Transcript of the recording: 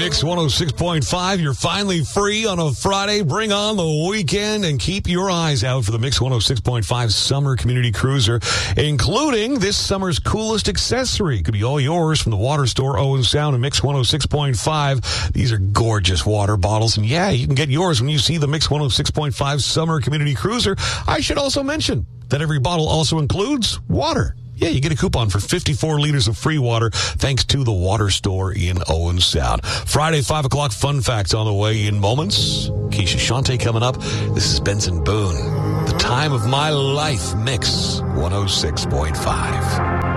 Mix 106.5. You're finally free on a Friday. Bring on the weekend and keep your eyes out for the Mix 106.5 Summer Community Cruiser, including this summer's coolest accessory. Could be all yours from the Water Store, Owen Sound, and Mix 106.5. These are gorgeous water bottles, and yeah, you can get yours when you see the Mix 106.5 Summer Community Cruiser. I should also mention that every bottle also includes water. Yeah, you get a coupon for 54 liters of free water thanks to the Water Store in Owen Sound. Friday, 5 o'clock, fun facts on the way in moments. Keisha Shante coming up. This is Benson Boone. The Time of My Life, Mix 106.5.